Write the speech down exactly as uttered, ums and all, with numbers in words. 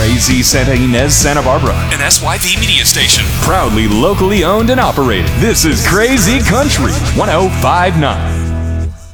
A Z Santa Ynez, Santa Barbara. An S Y V media station. Proudly locally owned and operated. This is Crazy Country one oh five point nine.